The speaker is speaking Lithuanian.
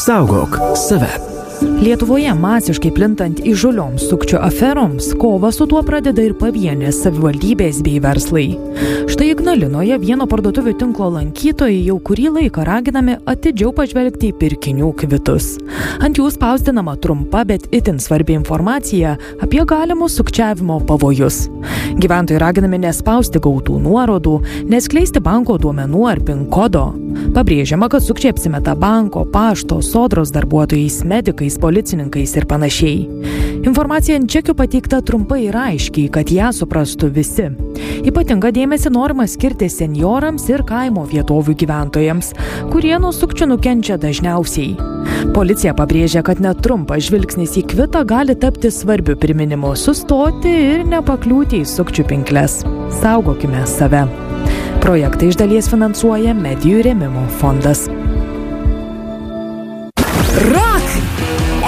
Saugok save. Lietuvoje masiškai plintant įžūlioms sukčių aferoms, kovą su tuo pradeda ir pavienės savivaldybės bei verslai. Štai Ignalinoje vieno parduotuvių tinklo lankytojai jau kurį laiką raginami atidžiau pažvelgti į pirkinių kvitus. Ant jų spausdinama trumpa, bet itin svarbi informacija apie galimus sukčiavimo pavojus. Gyventojai raginami nespausti gautų nuorodų, neskleisti banko duomenų ar PIN kodo. Pabrėžiama, kad sukčiai apsimeta banko, pašto, sodros darbuotojais, medikais, policininkais ir panašiai. Informacija ant čekių pateikta trumpai ir aiškiai, kad ją suprastų visi. Ypatingą dėmesį norima skirti senjorams ir kaimo vietovių gyventojams, kurie nuo sukčių nukenčia dažniausiai. Policija pabrėžia, kad net trumpas žvilgsnis į kvitą gali tapti svarbiu priminimu sustoti ir nepakliūti į sukčių pinkles. Saugokime save. Projektą iš dalies finansuoja Medijų rėmimo fondas. Rak